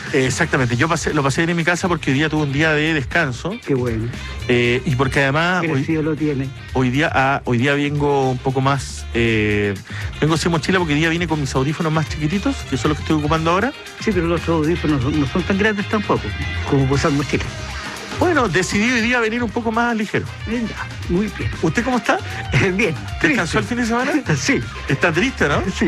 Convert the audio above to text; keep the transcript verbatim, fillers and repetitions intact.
Eh, exactamente, yo pasé, lo pasé bien en mi casa porque hoy día tuve un día de descanso. Qué bueno. Eh, y porque además hoy, lo tiene. hoy día ah, hoy día vengo un poco más, eh, vengo sin mochila porque hoy día vine con mis audífonos más chiquititos, que son los que estoy ocupando ahora. Sí, pero los audífonos no son tan grandes tampoco, como usar mochila. Bueno, decidí hoy día venir un poco más ligero. Bien, muy bien. ¿Usted cómo está? Bien. ¿Descansó el fin de semana? Sí. ¿Está triste, no? Sí.